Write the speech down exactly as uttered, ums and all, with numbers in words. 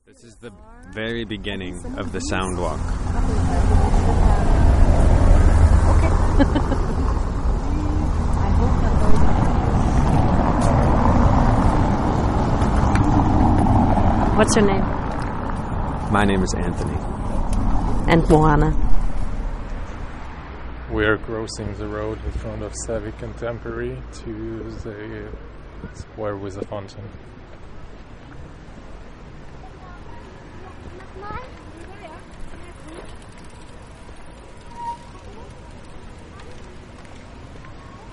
This is the very beginning of the sound walk. What's your name? My name is Anthony. And Moana. We are crossing the road in front of Savvy Contemporary to the square with a fountain.